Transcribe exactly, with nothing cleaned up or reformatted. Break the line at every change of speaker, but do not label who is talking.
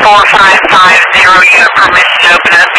four five five zero, you have permission to open up